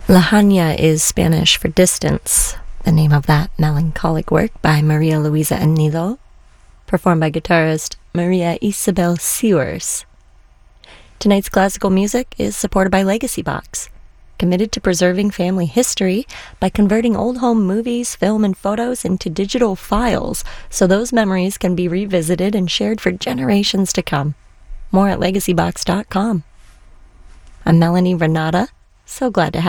Lejanía is Spanish for distance, the name of that melancholic work by Maria Luisa Anido, performed by guitarist Maria Isabel Sewers. Tonight's classical music is supported by Legacy Box, committed to preserving family history by converting old home movies, film, and photos into digital files so those memories can be revisited and shared for generations to come. More at legacybox.com. I'm Melanie Renata. So glad to have